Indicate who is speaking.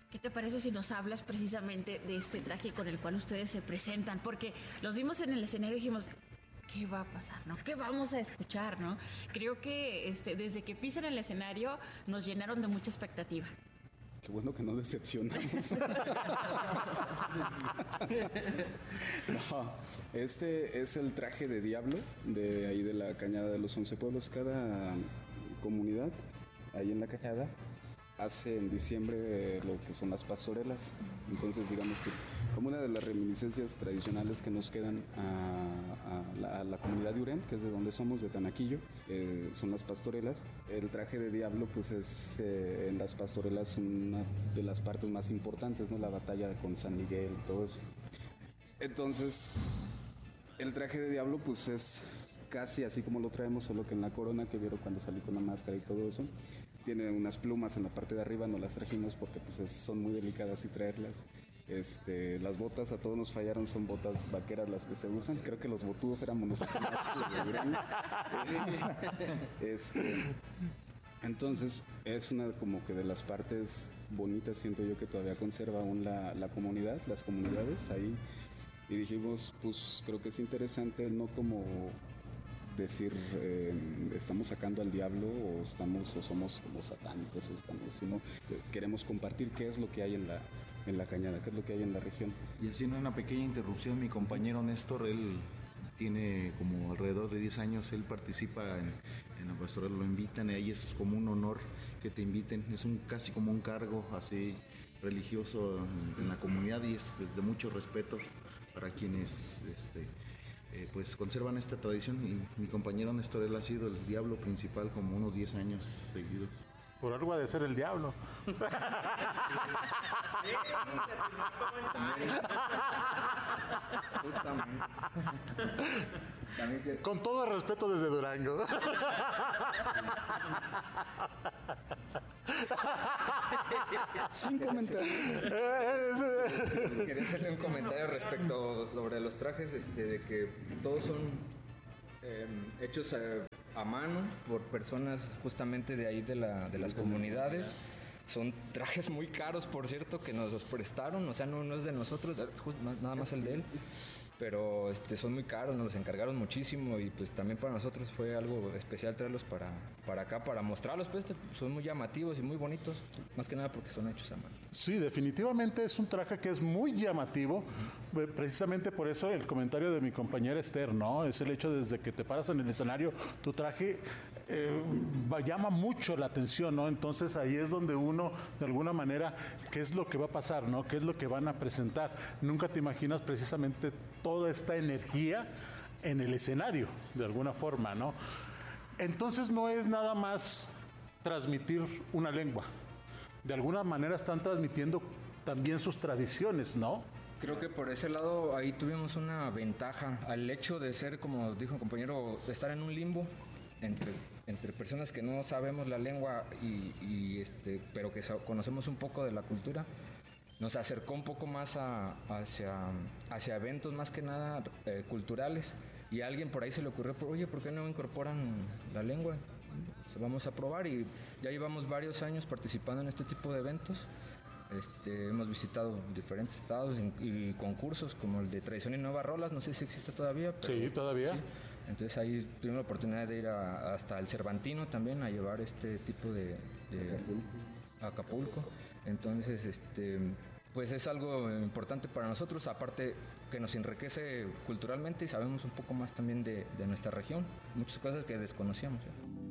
Speaker 1: ¿Qué te parece si nos hablas precisamente de este traje con el cual ustedes se presentan? Porque los vimos en el escenario y dijimos, ¿qué va a pasar, no? ¿Qué vamos a escuchar, no? Creo que desde que pisan el escenario nos llenaron de mucha expectativa.
Speaker 2: Qué bueno que no decepcionamos. No, este es el traje de diablo de ahí de la Cañada de los 11 Pueblos. Cada comunidad ahí en la Cañada hace en diciembre lo que son las pastorelas. Entonces, digamos que como una de las reminiscencias tradicionales que nos quedan a la comunidad de Urén, que es de donde somos, de Tanaquillo, son las pastorelas. El traje de diablo, pues es en las pastorelas una de las partes más importantes, ¿no? La batalla con San Miguel y todo eso. Entonces, el traje de diablo, pues es casi así como lo traemos, solo que en la corona, que vieron cuando salí con la máscara y todo eso, tiene unas plumas en la parte de arriba, no las trajimos porque pues son muy delicadas y traerlas. Las botas a todos nos fallaron, son botas vaqueras las que se usan. Creo que los botudos éramos nosotros más que los de entonces es una como que de las partes bonitas, siento yo, que todavía conserva aún la comunidad, las comunidades ahí. Y dijimos, pues creo que es interesante, no como decir estamos sacando al diablo o somos como satánicos, sino queremos compartir qué es lo que hay en la Cañada, qué es lo que hay en la región.
Speaker 3: Y haciendo una pequeña interrupción, mi compañero Néstor, él tiene como alrededor de 10 años, él participa en la pastoral, lo invitan y ahí es como un honor que te inviten, es casi como un cargo así religioso en la comunidad y es de mucho respeto para quienes pues conservan esta tradición. Y mi compañero Néstor, él ha sido el diablo principal como unos 10 años seguidos.
Speaker 4: Por algo ha de ser el diablo. Con todo el respeto desde Durango.
Speaker 2: Sin comentarios.
Speaker 5: Quería hacerle un comentario respecto sobre los trajes, de que todos son hechos a mano por personas justamente de ahí de las comunidades. Son trajes muy caros, por cierto, que nos los prestaron, o sea, no es de nosotros, nada más el de él. Pero son muy caros, nos los encargaron muchísimo y pues también para nosotros fue algo especial traerlos para acá, para mostrarlos, pues son muy llamativos y muy bonitos, más que nada porque son hechos a mano.
Speaker 4: Sí, definitivamente es un traje que es muy llamativo, precisamente por eso el comentario de mi compañera Esther, ¿no? Es el hecho desde que te paras en el escenario, tu traje llama mucho la atención, ¿no? Entonces ahí es donde uno, de alguna manera, ¿qué es lo que va a pasar, ¿no? ¿Qué es lo que van a presentar? Nunca te imaginas precisamente toda esta energía en el escenario, de alguna forma, ¿no? Entonces no es nada más transmitir una lengua. De alguna manera están transmitiendo también sus tradiciones, ¿no?
Speaker 5: Creo que por ese lado ahí tuvimos una ventaja al hecho de ser, como dijo un compañero, de estar en un limbo entre personas que no sabemos la lengua pero que conocemos un poco de la cultura. Nos acercó un poco más hacia eventos más que nada culturales, y a alguien por ahí se le ocurrió, oye, ¿por qué no incorporan la lengua? Vamos a probar, y ya llevamos varios años participando en este tipo de eventos. Hemos visitado diferentes estados y concursos como el de Tradición y Nuevas Rolas, no sé si existe todavía. Pero,
Speaker 4: sí, todavía. Sí.
Speaker 5: Entonces ahí tuvimos la oportunidad de ir hasta el Cervantino también a llevar este tipo de Acapulco. Entonces, pues es algo importante para nosotros, aparte que nos enriquece culturalmente y sabemos un poco más también de nuestra región, muchas cosas que desconocíamos.